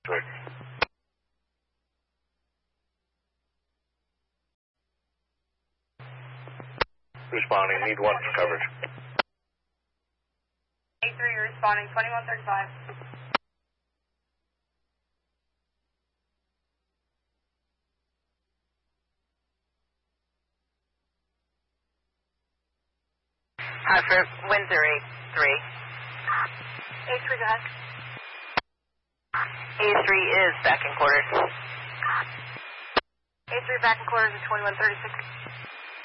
Responding, need one for coverage. A3 responding, 2135. Hi, for Windsor A3. A3, go ahead. A3 is back in quarters. A3 back in quarters at 2136.